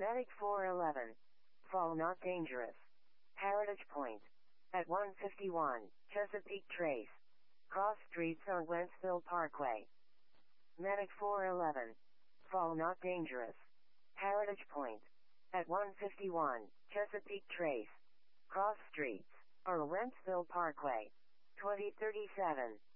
Medic 411. Fall not dangerous. Heritage Point. At 151, Chesapeake Trace. Cross streets on Wentzville Parkway. Medic 411. Fall not dangerous. Heritage Point. At 151, Chesapeake Trace. Cross streets, or Wentzville Parkway. 2037.